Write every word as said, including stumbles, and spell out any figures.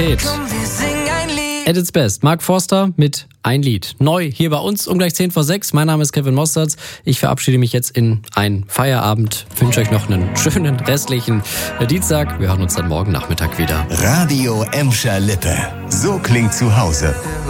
At its best. Mark Forster mit Ein Lied. Neu hier bei uns um gleich zehn vor sechs. Mein Name ist Kevin Mostards. Ich verabschiede mich jetzt in einen Feierabend. Wünsche euch noch einen schönen restlichen Dienstag. Wir hören uns dann morgen Nachmittag wieder. Radio Emscher Lippe. So klingt zu Hause.